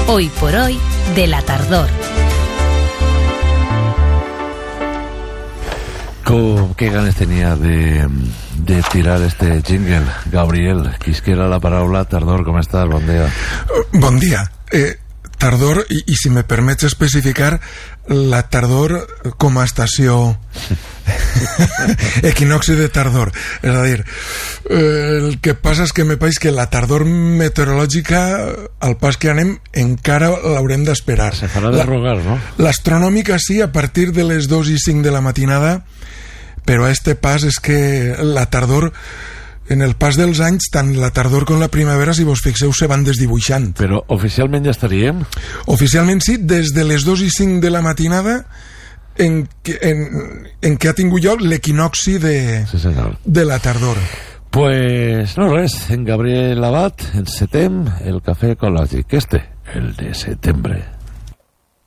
Hoy por hoy de la tardor. Qué ganes tenia de tirar este jingle. Gabriel, quisquera la paraula. Tardor, com estàs? Bon dia. Bon dia. Tardor, i si me permets especificar, la tardor com a estació equinoxi de tardor. És a dir, el que passa és que me pareix que la tardor meteorològica, al pas que anem, encara l'haurem d'esperar. Se farà de rogar, no? L'astronòmica sí, a partir de les 2:05 de la matinada, però a este pas és que la tardor, en el pas dels anys, tant la tardor com la primavera, si vos fixeu, se van desdibuixant. Però oficialment ja estaríem? Oficialment sí, des de les 2:05 de la matinada en què ha tingut lloc l'equinoxi de la tardor. Pues no res, en Gabriel Abad encetem el cafè ecològic, el de setembre.